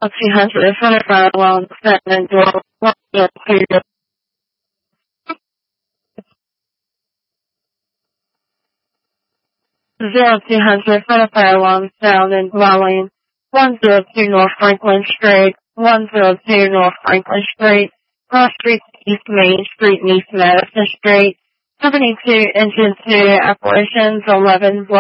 200 Hunter along 7 door 1 2 0200 Hunter along sound and dwelling 102 North Franklin Street, 102 North Franklin Street, Cross Street East Main Street, East Madison Street, 72 Engine 2 Apparitions 11